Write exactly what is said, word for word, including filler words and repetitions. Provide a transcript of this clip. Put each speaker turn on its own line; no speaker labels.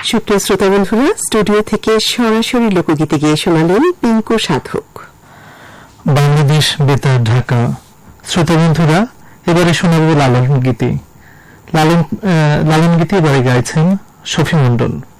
সুপ্রিয় শ্রোতা বন্ধুরা, স্টুডিও থেকে সরাসরি লোকগীতে গিয়ে শোনালেন পিঙ্কু সাধক।
বাংলাদেশ বেতার, ঢাকা। শ্রোতা বন্ধুরা, এবারে শোনাব লালন গীতি। লালন লালন গীতি এবারে গাইছেন শফি মন্ডল।